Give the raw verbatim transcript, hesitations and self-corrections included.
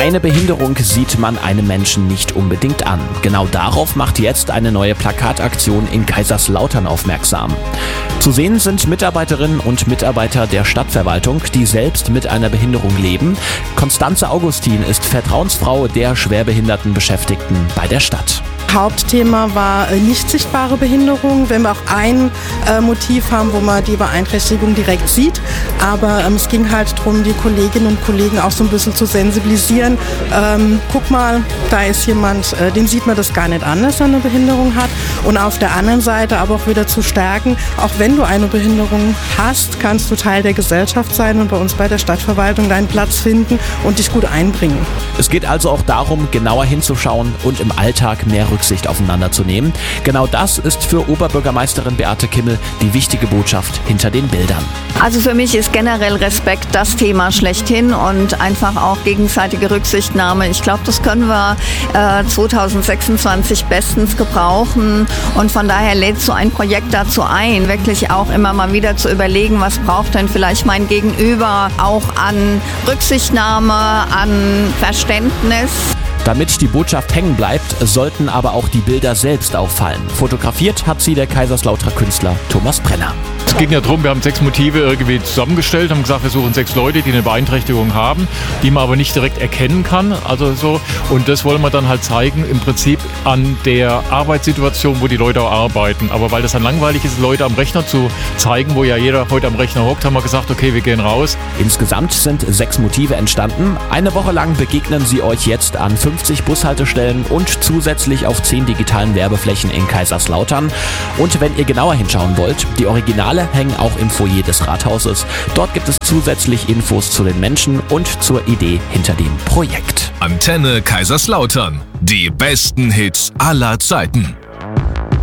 Eine Behinderung sieht man einem Menschen nicht unbedingt an. Genau darauf macht jetzt eine neue Plakataktion in Kaiserslautern aufmerksam. Zu sehen sind Mitarbeiterinnen und Mitarbeiter der Stadtverwaltung, die selbst mit einer Behinderung leben. Konstanze Augustin ist Vertrauensfrau der schwerbehinderten Beschäftigten bei der Stadt. Hauptthema war äh, nicht sichtbare Behinderung, wenn wir auch ein äh, Motiv haben, wo man die Beeinträchtigung direkt sieht. Aber ähm, es ging halt darum, die Kolleginnen und Kollegen auch so ein bisschen zu sensibilisieren. Ähm, guck mal, da ist jemand, äh, dem sieht man das gar nicht an, dass er eine Behinderung hat. Und auf der anderen Seite aber auch wieder zu stärken, auch wenn du eine Behinderung hast, kannst du Teil der Gesellschaft sein und bei uns bei der Stadtverwaltung deinen Platz finden und dich gut einbringen. Es geht also auch darum, genauer hinzuschauen und im Alltag mehr Rücksicht aufeinander zu nehmen. Genau das ist für Oberbürgermeisterin Beate Kimmel die wichtige Botschaft hinter den Bildern. Also für mich ist generell Respekt das Thema schlechthin und einfach auch gegenseitige Rücksichtnahme. Ich glaube, das können wir äh, zweitausendsechsundzwanzig bestens gebrauchen und von daher lädt so ein Projekt dazu ein, wirklich auch immer mal wieder zu überlegen, was braucht denn vielleicht mein Gegenüber auch an Rücksichtnahme, an Verständnis. Damit die Botschaft hängen bleibt, sollten aber auch die Bilder selbst auffallen. Fotografiert hat sie der Kaiserslauterer Künstler Thomas Brenner. Es ging ja darum, wir haben sechs Motive irgendwie zusammengestellt, haben gesagt, wir suchen sechs Leute, die eine Beeinträchtigung haben, die man aber nicht direkt erkennen kann. Also so. Und das wollen wir dann halt zeigen, im Prinzip an der Arbeitssituation, wo die Leute auch arbeiten. Aber weil das dann langweilig ist, Leute am Rechner zu zeigen, wo ja jeder heute am Rechner hockt, haben wir gesagt, okay, wir gehen raus. Insgesamt sind sechs Motive entstanden. Eine Woche lang begegnen sie euch jetzt an fünfzig Bushaltestellen und zusätzlich auf zehn digitalen Werbeflächen in Kaiserslautern. Und wenn ihr genauer hinschauen wollt, die Originale hängen auch im Foyer des Rathauses. Dort gibt es zusätzlich Infos zu den Menschen und zur Idee hinter dem Projekt. Antenne Kaiserslautern. Die besten Hits aller Zeiten.